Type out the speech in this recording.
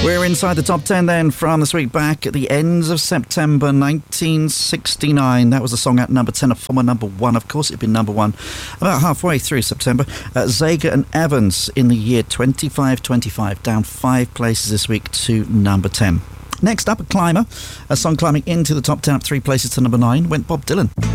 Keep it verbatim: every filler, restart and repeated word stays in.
We're inside the top ten then from this week back at the ends of September nineteen sixty-nine. That was a song at number ten, a former number one. Of course, it'd been number one about halfway through September. Uh, Zager and Evans in the year twenty-five twenty-five, down five places this week to number ten. Next up, a climber, a song climbing into the top ten, up three places to number nine, went Bob Dylan.